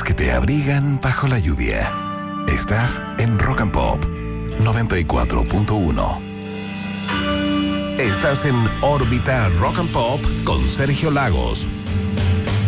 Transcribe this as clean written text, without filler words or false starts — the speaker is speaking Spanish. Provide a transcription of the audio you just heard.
que te abrigan bajo la lluvia. Estás en Rock and Pop 94.1. Estás en órbita Rock and Pop con Sergio Lagos.